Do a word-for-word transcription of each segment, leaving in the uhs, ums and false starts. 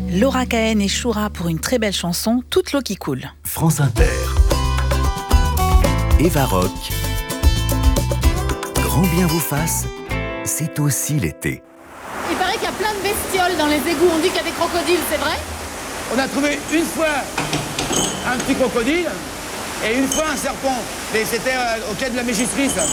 Laura Cahen et Shura pour une très belle chanson, Toute l'eau qui coule. France Inter. Eva Rock. Grand bien vous fasse, c'est aussi l'été. Il paraît qu'il y a plein de bestioles dans les égouts. On dit qu'il y a des crocodiles, c'est vrai? On a trouvé une fois un petit crocodile et une fois un serpent. Mais c'était euh, au quai de la Mégisserie, ça.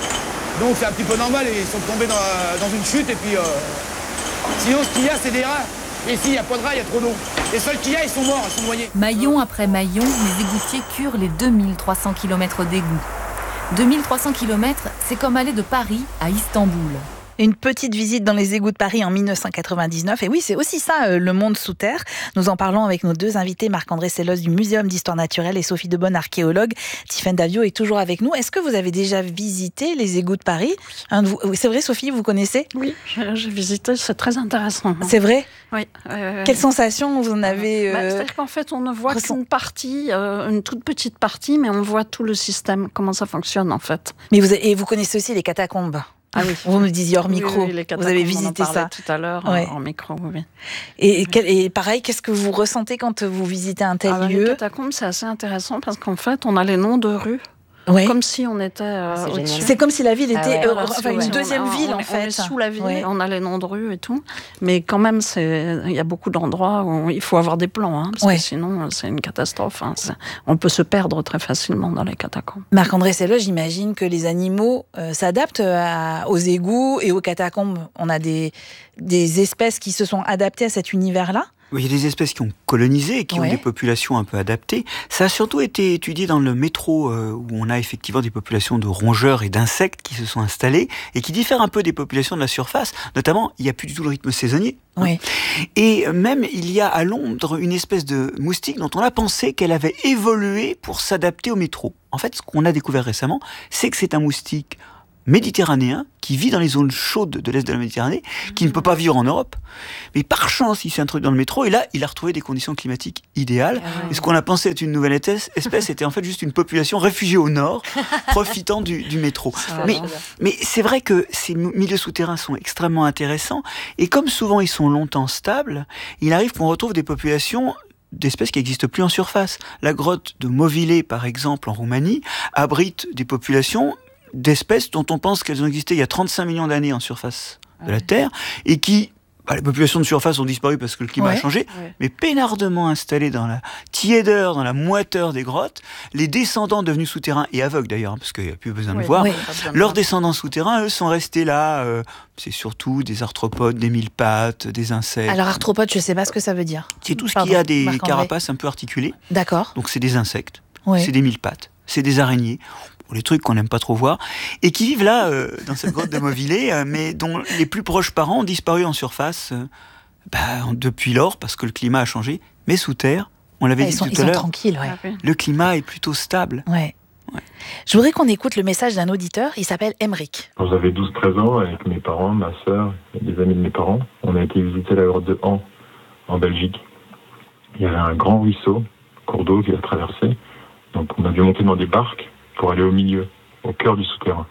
Donc c'est un petit peu normal, ils sont tombés dans, dans une chute et puis... Euh... Sinon, ce qu'il y a, c'est des rats. Et ici, il n'y a pas de rats, il y a trop d'eau. Les seuls qu'il y a, ils sont morts, ils sont noyés. Maillon après maillon, les égoutiers curent les deux mille trois cents kilomètres d'égouts. deux mille trois cents kilomètres, c'est comme aller de Paris à Istanbul. Une petite visite dans les égouts de Paris en dix-neuf cent quatre-vingt-dix-neuf. Et oui, c'est aussi ça, euh, le monde sous terre. Nous en parlons avec nos deux invités, Marc-André Sellos du Muséum d'Histoire Naturelle et Sophie Debonne, archéologue. Tiffaine Davio est toujours avec nous. Est-ce que vous avez déjà visité les égouts de Paris? Un de vous... C'est vrai, Sophie, vous connaissez? Oui, j'ai, j'ai visité, c'est très intéressant. C'est vrai? Oui. Euh, Quelle sensation vous en avez euh... bah, C'est-à-dire qu'en fait, on ne voit ressent... qu'une partie, euh, une toute petite partie, mais on voit tout le système, comment ça fonctionne en fait. Mais vous, et vous connaissez aussi les catacombes? Ah oui. Vous nous disiez hors micro, oui, oui, vous avez visité on en ça tout à l'heure, ouais. en, en micro, oui. Et, et, et pareil, qu'est-ce que vous ressentez quand vous visitez un tel ah, lieu? Les catacombes, c'est assez intéressant parce qu'en fait, on a les noms de rues. Ouais. Comme si on était euh, c'est au-dessus. C'est comme si la ville était ah ouais, euh, voilà, enfin, une deuxième on, ville on, en fait. On est sous la ville, ouais. On a les noms de rues et tout. Mais quand même, c'est... il y a beaucoup d'endroits où il faut avoir des plans, hein, parce ouais. que sinon c'est une catastrophe. Hein. C'est... On peut se perdre très facilement dans les catacombes. Marc-André Sellos, j'imagine que les animaux euh, s'adaptent à, aux égouts et aux catacombes. On a des, des espèces qui se sont adaptées à cet univers-là. Il y a des espèces qui ont colonisé, qui ouais. ont des populations un peu adaptées. Ça a surtout été étudié dans le métro, euh, où on a effectivement des populations de rongeurs et d'insectes qui se sont installées et qui diffèrent un peu des populations de la surface. Notamment, il n'y a plus du tout le rythme saisonnier. Ouais. Hein. Et même, il y a à Londres une espèce de moustique dont on a pensé qu'elle avait évolué pour s'adapter au métro. En fait, ce qu'on a découvert récemment, c'est que c'est un moustique méditerranéen qui vit dans les zones chaudes de l'est de la Méditerranée, qui ne peut pas vivre en Europe. Mais par chance, il s'est introduit dans le métro et là, il a retrouvé des conditions climatiques idéales. Ah ouais. Et ce qu'on a pensé être une nouvelle espèce était en fait juste une population réfugiée au nord, profitant du, du métro. Mais, mais c'est vrai que ces milieux souterrains sont extrêmement intéressants et comme souvent ils sont longtemps stables, il arrive qu'on retrouve des populations d'espèces qui n'existent plus en surface. La grotte de Movile, par exemple, en Roumanie, abrite des populations d'espèces dont on pense qu'elles ont existé il y a trente-cinq millions d'années en surface de ouais. la Terre, et qui, bah, les populations de surface ont disparu parce que le climat ouais. a changé, ouais. mais peinardement installées dans la tiédeur, dans la moiteur des grottes, les descendants devenus souterrains, et aveugles d'ailleurs, parce qu'il n'y a plus besoin ouais. de voir, ouais. leurs descendants souterrains, eux, sont restés là, euh, c'est surtout des arthropodes, des mille pattes, des insectes. Alors arthropodes, je ne sais pas ce que ça veut dire. C'est tout ce Pardon, qui a des Marc-André. carapaces un peu articulées. D'accord. Donc c'est des insectes, ouais. c'est des mille pattes, c'est des araignées, les trucs qu'on n'aime pas trop voir, et qui vivent là, euh, dans cette grotte de Movile, euh, mais dont les plus proches parents ont disparu en surface euh, bah, depuis lors, parce que le climat a changé, mais sous terre, on l'avait ah, dit sont, tout ils à l'heure, sont tranquilles, ouais. le climat est plutôt stable. Ouais. Ouais. Je voudrais qu'on écoute le message d'un auditeur, il s'appelle Emeric. Quand j'avais douze treize ans, avec mes parents, ma sœur et des amis de mes parents, on a été visiter la grotte de Han, en Belgique. Il y avait un grand ruisseau, cours d'eau qui l'a traversé, donc on a dû monter dans des barques pour aller au milieu, au cœur du souterrain.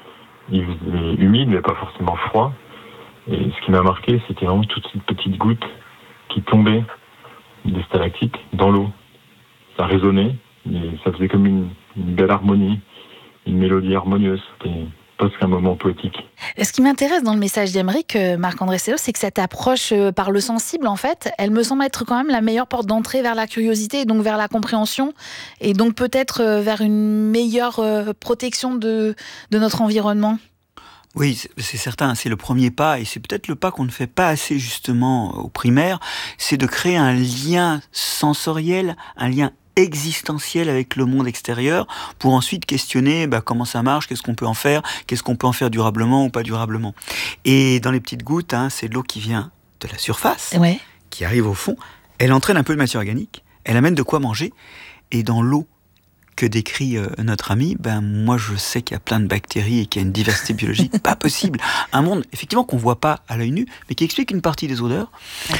Il faisait humide, mais pas forcément froid. Et ce qui m'a marqué, c'était vraiment toutes ces petites gouttes qui tombaient des stalactites dans l'eau. Ça résonnait, et ça faisait comme une, une belle harmonie, une mélodie harmonieuse. C'était presque un moment poétique. Ce qui m'intéresse dans le message d'Emeric, Marc-André Sellos, c'est que cette approche par le sensible, en fait, elle me semble être quand même la meilleure porte d'entrée vers la curiosité et donc vers la compréhension et donc peut-être vers une meilleure protection de, de notre environnement. Oui, c'est certain, c'est le premier pas et c'est peut-être le pas qu'on ne fait pas assez justement au primaire, c'est de créer un lien sensoriel, un lien existentiel avec le monde extérieur pour ensuite questionner bah, comment ça marche, qu'est-ce qu'on peut en faire, qu'est-ce qu'on peut en faire durablement ou pas durablement. Et dans les petites gouttes, hein, c'est de l'eau qui vient de la surface, ouais. qui arrive au fond, elle entraîne un peu de matière organique, elle amène de quoi manger, et dans l'eau que décrit euh, notre ami, ben moi je sais qu'il y a plein de bactéries et qu'il y a une diversité biologique pas possible. Un monde effectivement qu'on voit pas à l'œil nu, mais qui explique une partie des odeurs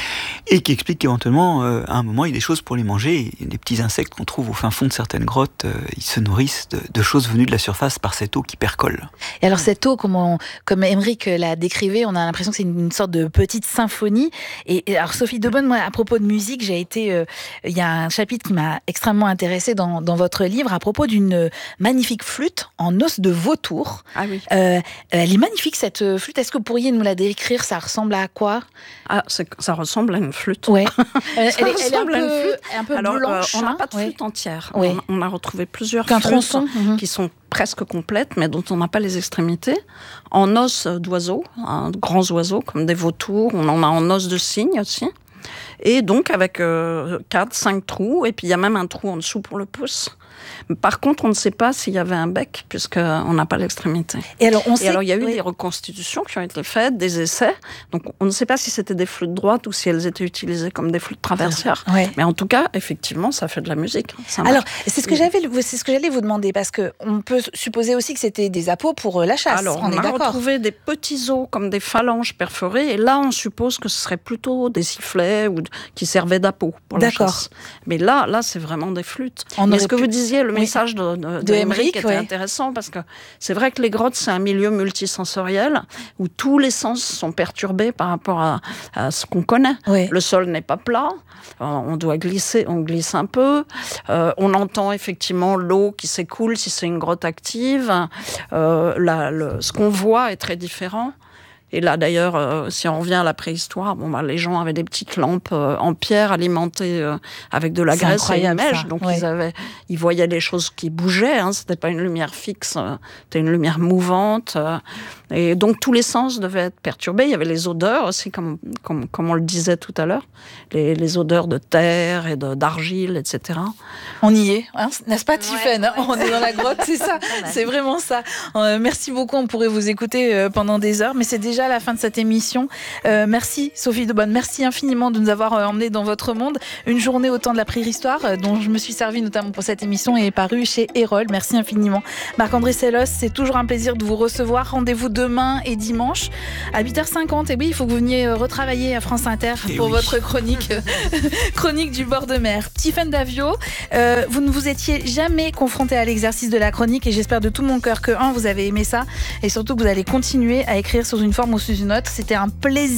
et qui explique qu'éventuellement euh, à un moment il y a des choses pour les manger. Et des petits insectes qu'on trouve au fin fond de certaines grottes, euh, ils se nourrissent de, de choses venues de la surface par cette eau qui percole. Et alors cette eau, comme, on, comme Émeric l'a décrivait, on a l'impression que c'est une, une sorte de petite symphonie. Et, et alors Sophie Debonne, moi à propos de musique, j'ai été, euh, il y a un chapitre qui m'a extrêmement intéressée dans, dans votre livre à propos d'une magnifique flûte en os de vautour. Ah oui. Euh, elle est magnifique cette flûte. Est-ce que vous pourriez nous la décrire? Ça ressemble à quoi? Ah, c'est, ça ressemble à une flûte. Ouais. elle, ça elle, ressemble elle est un à peu, une flûte. un peu Alors, blanche. euh, on n'a hein, pas de ouais. flûte entière. Oui. On, on a retrouvé plusieurs Qu'un flûtes tronçon. Mm-hmm. qui sont presque complètes, mais dont on n'a pas les extrémités. En os d'oiseaux, hein, de grands oiseaux comme des vautours. On en a en os de cygne aussi. Et donc avec euh, quatre, cinq trous, et puis il y a même un trou en dessous pour le pouce. Par contre, on ne sait pas s'il y avait un bec, puisqu'on n'a pas l'extrémité. Et alors, on et sait alors, il y a eu oui. des reconstitutions qui ont été faites, des essais. Donc, on ne sait pas si c'était des flûtes droites ou si elles étaient utilisées comme des flûtes traversières. Ouais. Mais en tout cas, effectivement, ça fait de la musique. Ça alors, c'est ce que j'avais, c'est ce que j'allais vous demander, parce que on peut supposer aussi que c'était des appâts pour la chasse. Alors, on, on est a d'accord. retrouvé des petits os comme des phalanges perforées, et là, on suppose que ce serait plutôt des sifflets ou de, qui servaient d'appât pour la D'accord. chasse. Mais là, là, c'est vraiment des flûtes. On Mais aurait ce que pu... vous disiez, le oui. message de, de, de, de Émeric était ouais. intéressant, parce que c'est vrai que les grottes, c'est un milieu multisensoriel où tous les sens sont perturbés par rapport à, à ce qu'on connaît. Ouais. Le sol n'est pas plat, on doit glisser, on glisse un peu, euh, on entend effectivement l'eau qui s'écoule si c'est une grotte active, euh, la, le, ce qu'on voit est très différent. Et là, d'ailleurs, euh, si on revient à la préhistoire, bon, bah, les gens avaient des petites lampes euh, en pierre alimentées euh, avec de la C'est graisse et une mèche. ça. Donc, ouais. ils, avaient, ils voyaient des choses qui bougeaient. Hein, c'était pas une lumière fixe, euh, c'était une lumière mouvante. Euh, et donc, tous les sens devaient être perturbés. Il y avait les odeurs aussi, comme, comme, comme on le disait tout à l'heure. Les, les odeurs de terre et de, d'argile, et cetera. On y est, hein, n'est-ce pas, Tiffaine? ouais, On est dans la grotte, c'est ça. C'est vraiment ça. Euh, merci beaucoup. On pourrait vous écouter euh, pendant des heures, mais c'est déjà à la fin de cette émission. Euh, merci Sophie Debonne, merci infiniment de nous avoir euh, emmenés dans votre monde. Une journée au temps de la préhistoire, euh, dont je me suis servie notamment pour cette émission et est parue chez Erol. Merci infiniment. Marc-André Sellos, c'est toujours un plaisir de vous recevoir. Rendez-vous demain et dimanche à huit heures cinquante. Et oui, il faut que vous veniez retravailler à France Inter et pour oui. votre chronique, chronique du bord de mer. Tiffaine Davio, euh, vous ne vous étiez jamais confronté à l'exercice de la chronique et j'espère de tout mon cœur que, un, vous avez aimé ça et surtout que vous allez continuer à écrire sous une forme ou sous une autre. C'était un plaisir.